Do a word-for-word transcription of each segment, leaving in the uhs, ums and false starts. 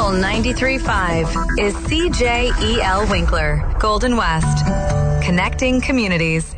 Local ninety-three point five is C J E L Winkler, Golden West. Connecting communities.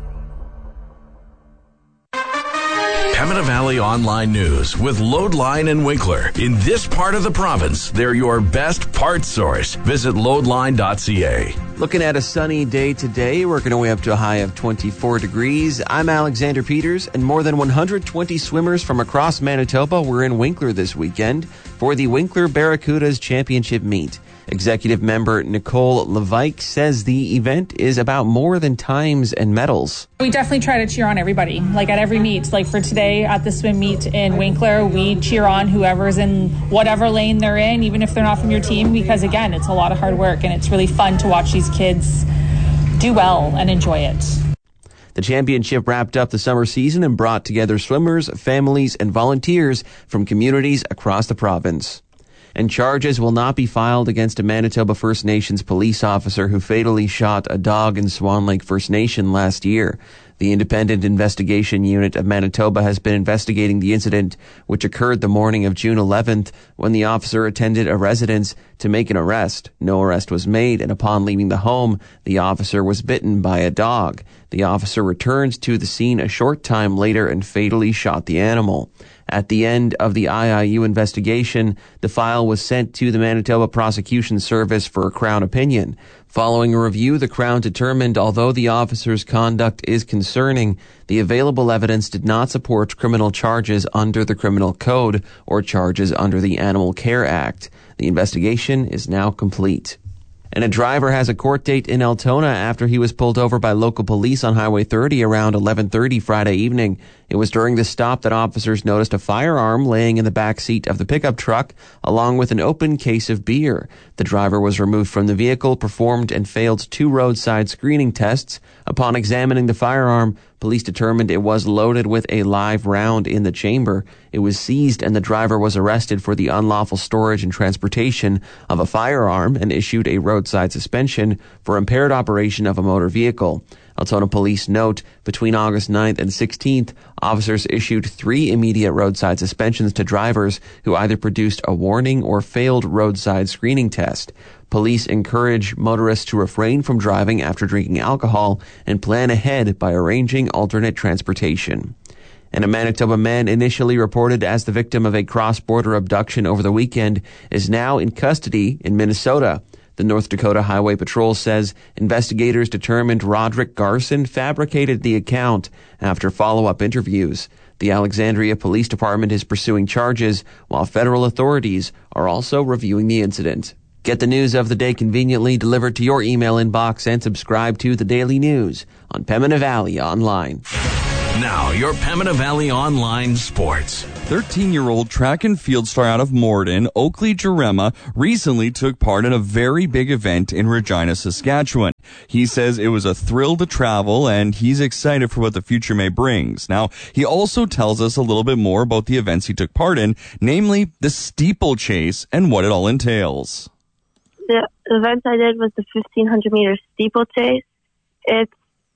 Pembina Valley Online News with Loadline and Winkler. In this part of the province, they're your best parts source. Visit loadline dot c a. Looking at a sunny day today, working our way up to a high of twenty-four degrees. I'm Alexander Peters, and more than one hundred twenty swimmers from across Manitoba were in Winkler this weekend for the Winkler Barracudas Championship meet. Executive member Nicole Levike says the event is about more than times and medals. We definitely try to cheer on everybody, like at every meet. Like for today at the swim meet in Winkler, we cheer on whoever's in whatever lane they're in, even if they're not from your team, because again, it's a lot of hard work and it's really fun to watch these kids do well and enjoy it. The championship wrapped up the summer season and brought together swimmers, families, and volunteers from communities across the province. And charges will not be filed against a Manitoba First Nations police officer who fatally shot a dog in Swan Lake First Nation last year. The Independent Investigation Unit of Manitoba has been investigating the incident, which occurred the morning of June eleventh when the officer attended a residence to make an arrest. No arrest was made, and upon leaving the home, the officer was bitten by a dog. The officer returned to the scene a short time later and fatally shot the animal. At the end of the I I U investigation, the file was sent to the Manitoba Prosecution Service for a Crown opinion. Following a review, the Crown determined although the officer's conduct is concerning, the available evidence did not support criminal charges under the Criminal Code or charges under the Animal Care Act. The investigation is now complete. And a driver has a court date in Altona after he was pulled over by local police on Highway thirty around eleven thirty Friday evening. It was during the stop that officers noticed a firearm laying in the back seat of the pickup truck, along with an open case of beer. The driver was removed from the vehicle, performed and failed two roadside screening tests. Upon examining the firearm, police determined it was loaded with a live round in the chamber. It was seized and the driver was arrested for the unlawful storage and transportation of a firearm and issued a roadside suspension for impaired operation of a motor vehicle. Altona Police note, between August ninth and sixteenth, officers issued three immediate roadside suspensions to drivers who either produced a warning or failed roadside screening test. Police encourage motorists to refrain from driving after drinking alcohol and plan ahead by arranging alternate transportation. And a Manitoba man initially reported as the victim of a cross-border abduction over the weekend is now in custody in Minnesota. The North Dakota Highway Patrol says investigators determined Roderick Garson fabricated the account after follow-up interviews. The Alexandria Police Department is pursuing charges, while federal authorities are also reviewing the incident. Get the news of the day conveniently delivered to your email inbox and subscribe to The Daily News on Pembina Valley Online. Now, your Pembina Valley Online Sports. thirteen-year-old track and field star out of Morden, Oakley Jarema, recently took part in a very big event in Regina, Saskatchewan. He says it was a thrill to travel, and he's excited for what the future may bring. Now, he also tells us a little bit more about the events he took part in, namely the steeplechase and what it all entails. The event I did was the fifteen hundred meter steeplechase. It's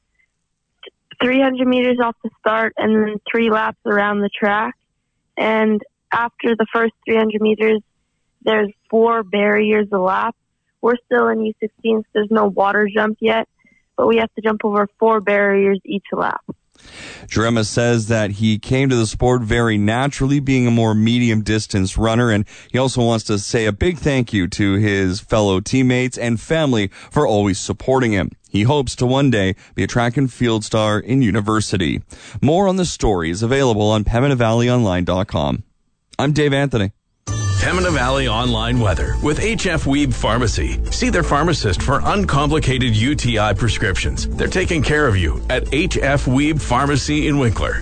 three hundred meters off the start and then three laps around the track. And after the first three hundred meters, there's four barriers a lap. We're still in U sixteen, so there's no water jump yet, but we have to jump over four barriers each lap. Jarema says that he came to the sport very naturally, being a more medium distance runner, and he also wants to say a big thank you to his fellow teammates and family for always supporting him. He hopes to one day be a track and field star in university. More on the story is available on Pembina Valley Online dot com. I'm Dave Anthony. Pembina Valley Online Weather with H F Weeb Pharmacy. See their pharmacist for uncomplicated U T I prescriptions. They're taking care of you at H F Weeb Pharmacy in Winkler.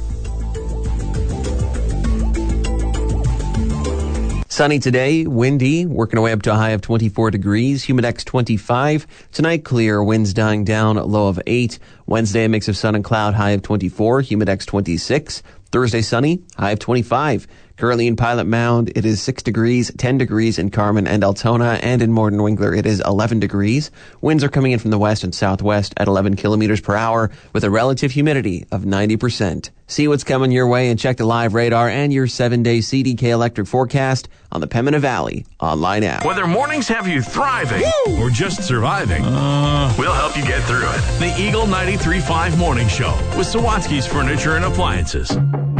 Sunny today, windy, working our way up to a high of twenty-four degrees, Humidex twenty-five. Tonight, clear, winds dying down, low of eight. Wednesday, a mix of sun and cloud, high of twenty-four, Humidex twenty-six. Thursday, sunny, high of twenty-five. Currently in Pilot Mound, it is six degrees, ten degrees in Carmen and Altona, and in Morden Winkler, it is eleven degrees. Winds are coming in from the west and southwest at eleven kilometers per hour with a relative humidity of ninety percent. See what's coming your way and check the live radar and your seven-day C D K electric forecast on the Pembina Valley online app. Whether mornings have you thriving Woo! or just surviving, uh, we'll help you get through it. The Eagle ninety-three point five Morning Show with Sawatsky's Furniture and Appliances.